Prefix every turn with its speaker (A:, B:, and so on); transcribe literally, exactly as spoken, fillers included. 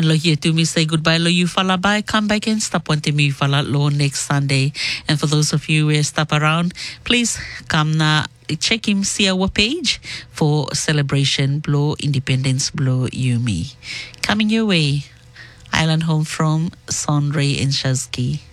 A: And lo here to me say goodbye lo you fala bye. Come back and stop one to me fala lo next Sunday. And for those of you who stop around, please come na check him see our page for celebration blow Independence blow Yumi. Coming your way. Island home from Sondre and Shazki.